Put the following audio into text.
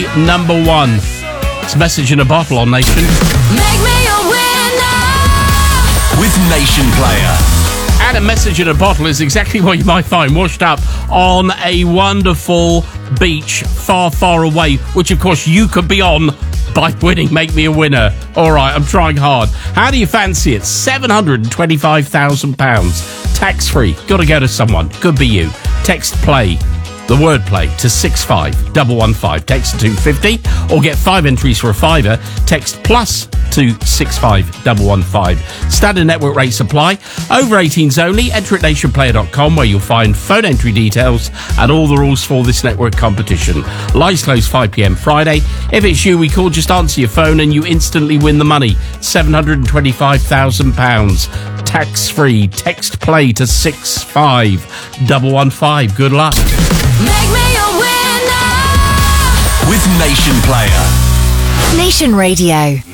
play number 1. It's Message in a Bottle on Nation. Make me a winner with Nation Player. And a message in a bottle is exactly what you might find washed up on a wonderful beach far, far away, which of course you could be on by winning Make Me a Winner. All right, I'm trying hard. How do you fancy it? £725,000, tax-free. Got to go to someone. Could be you. Text play, the word play, to 65115. Text to 250 or get 5 entries for a fiver. Text plus to 65115. Standard network rates apply. Over 18s only. Enter at nationplayer.com where you'll find phone entry details and all the rules for this network competition. Lines close 5 p.m. Friday. If it's you we call, just answer your phone and you instantly win the money. £725,000. Tax-free. Text play to 65115. Good luck. Make me a winner with Nation Player. Nation Radio.